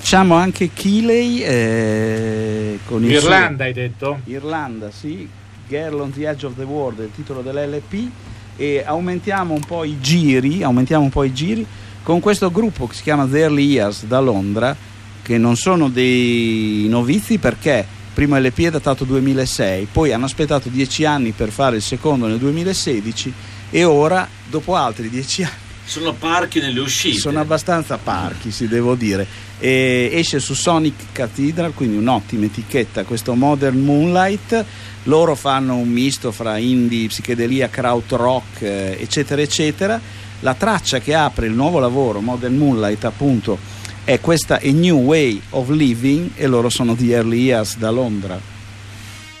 Facciamo anche Keeley con il Irlanda, hai detto? Irlanda, sì, Girl on the Edge of the World è il titolo dell'LP, e aumentiamo un po' i giri con questo gruppo che si chiama The Early Years da Londra, che non sono dei novizi perché il primo LP è datato 2006, poi hanno aspettato 10 anni per fare il secondo nel 2016 e ora, dopo altri 10 anni, sono parchi nelle uscite. Sono abbastanza parchi, sì, devo dire. E esce su Sonic Cathedral, quindi un'ottima etichetta, questo Modern Moonlight. Loro fanno un misto fra indie, psichedelia, krautrock, eccetera eccetera. La traccia che apre il nuovo lavoro, Modern Moonlight, appunto, è questa A New Way of Living, e loro sono The Early Years da Londra.